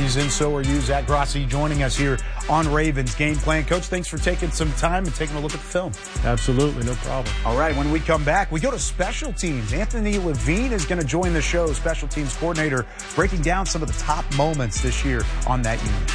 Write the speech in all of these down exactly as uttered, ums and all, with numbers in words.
season. So are you. Zach Grassi joining us here on Ravens Game Plan. Coach, thanks for taking some time and taking a look at the film. Absolutely, no problem. All right, when we come back, we go to special teams. Anthony Levine is going to join the show, special teams coordinator, breaking down some of the top moments this year on that unit.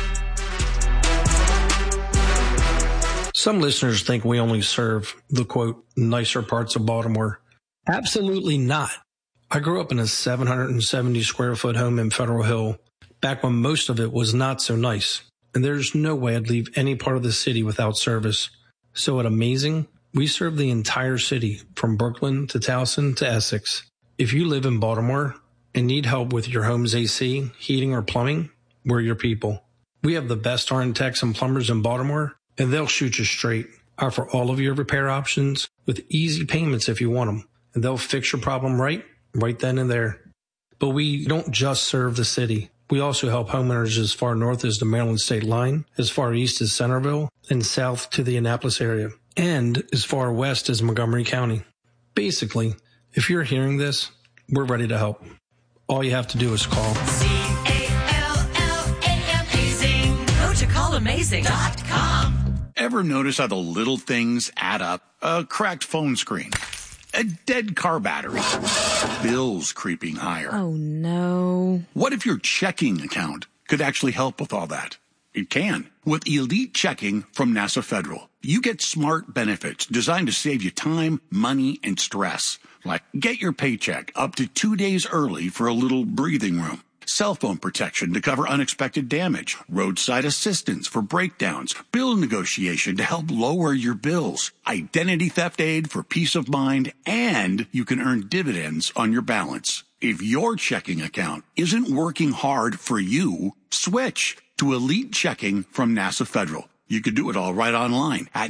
Some listeners think we only serve the, quote, nicer parts of Baltimore. Absolutely not. I grew up in a seven hundred seventy square foot home in Federal Hill, back when most of it was not so nice. And there's no way I'd leave any part of the city without service. So at Amazing, we serve the entire city, from Brooklyn to Towson to Essex. If you live in Baltimore and need help with your home's A C, heating, or plumbing, we're your people. We have the best R N techs and plumbers in Baltimore, and they'll shoot you straight. Offer all of your repair options with easy payments if you want them, and they'll fix your problem right, right then and there. But we don't just serve the city. We also help homeowners as far north as the Maryland state line, as far east as Centerville, and south to the Annapolis area, and as far west as Montgomery County. Basically, if you're hearing this, we're ready to help. All you have to do is call. C A L L A M Amazing. Go to call amazing dot com. Ever notice how the little things add up? A cracked phone screen, a dead car battery, bills creeping higher. Oh, no. What if your checking account could actually help with all that? It can. With Elite Checking from NASA Federal, you get smart benefits designed to save you time, money, and stress. Like get your paycheck up to two days early for a little breathing room. Cell phone protection to cover unexpected damage, roadside assistance for breakdowns, bill negotiation to help lower your bills, identity theft aid for peace of mind, and you can earn dividends on your balance. If your checking account isn't working hard for you, switch to Elite Checking from NASA Federal. You can do it all right online at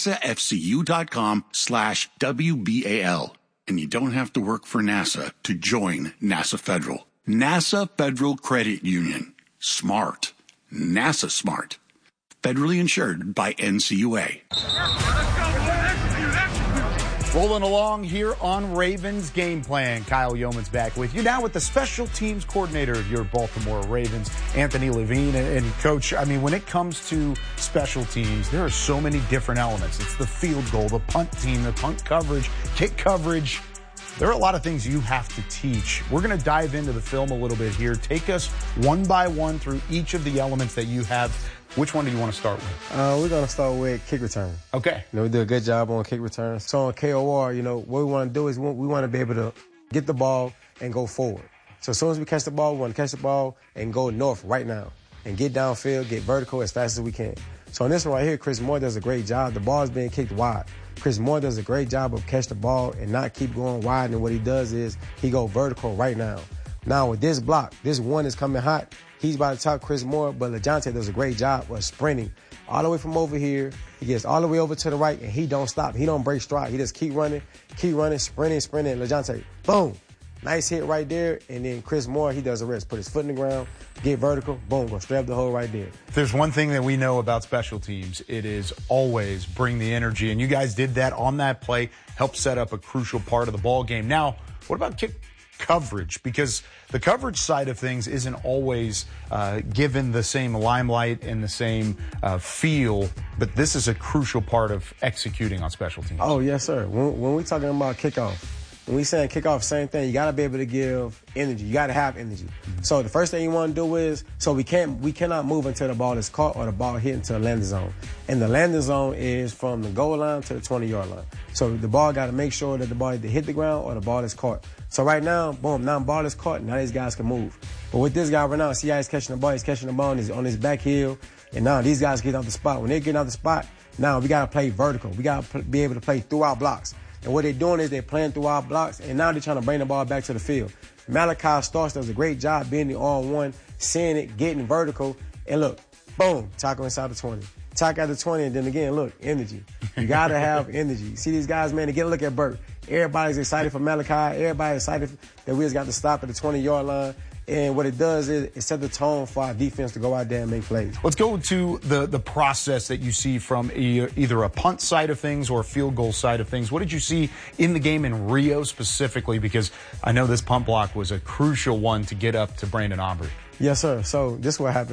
nasafcu.com slash WBAL. And you don't have to work for NASA to join NASA Federal. NASA Federal Credit Union. Smart. NASA smart. Federally insured by N C U A. Rolling along here on Ravens Game Plan. Kyle Yeoman's back with you now with the special teams coordinator of your Baltimore Ravens, Anthony Levine. And, and Coach, I mean, when it comes to special teams, there are so many different elements. It's the field goal, the punt team, the punt coverage, kick coverage. There are a lot of things you have to teach. We're going to dive into the film a little bit here. Take us one by one through each of the elements that you have. Which one do you want to start with? Uh, we're going to start with kick return. Okay. You know, we do a good job on kick return. So on K O R, you know, what we want to do is we want to be able to get the ball and go forward. So as soon as we catch the ball, we want to catch the ball and go north right now and get downfield, get vertical as fast as we can. So on this one right here, Chris Moore does a great job. The ball is being kicked wide. Chris Moore does a great job of catch the ball and not keep going wide. And what he does is he go vertical right now. Now with this block, this one is coming hot. He's about to top Chris Moore, but LeJounte does a great job of sprinting all the way from over here. He gets all the way over to the right, and he don't stop. He don't break stride. He just keep running, keep running, sprinting, sprinting. LeJounte, boom. Nice hit right there. And then Chris Moore, he does the rest. Put his foot in the ground, get vertical, boom, go straight up the hole right there. If there's one thing that we know about special teams, it is always bring the energy. And you guys did that on that play, helped set up a crucial part of the ball game. Now, what about kick coverage? Because the coverage side of things isn't always uh, given the same limelight and the same uh, feel, but this is a crucial part of executing on special teams. Oh, yes, sir. When, when we're talking about kickoff, when we saying kickoff, same thing. You got to be able to give energy. You got to have energy. Mm-hmm. So the first thing you want to do is, so we can't, we cannot move until the ball is caught or the ball hit into the landing zone. And the landing zone is from the goal line to the twenty-yard line. So the ball got to make sure that the ball either hit the ground or the ball is caught. So right now, boom, now the ball is caught. Now these guys can move. But with this guy right now, see how he's catching the ball. He's catching the ball on his, on his back heel. And now these guys get out the spot. When they're getting out the spot, now we got to play vertical. We got to be able to play through our blocks. And what they're doing is they're playing through our blocks, and now they're trying to bring the ball back to the field. Malachi Starks does a great job being the on-one, seeing it, getting vertical, and look, boom, tackle inside the twenty. Tackle at the twenty, and then again, look, energy. You got to have energy. See these guys, man, they get a look at Burt. Everybody's excited for Malachi. Everybody's excited that we just got to stop at the twenty-yard line. And what it does is it sets the tone for our defense to go out there and make plays. Let's go to the, the process that you see from e- either a punt side of things or a field goal side of things. What did you see in the game in Rio specifically? Because I know this punt block was a crucial one to get up to Brandon Aubrey. Yes, sir. So this is what happened.